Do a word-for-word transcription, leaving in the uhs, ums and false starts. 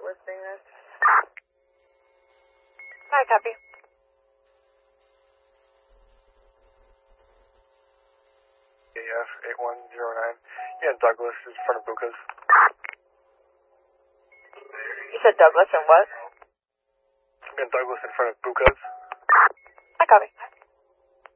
listing this. Hi, copy. A F eight one zero nine. Yeah, Douglas is in front of Bucas. You said Douglas and what? Yeah, Douglas in front of Bucas. Hi, copy.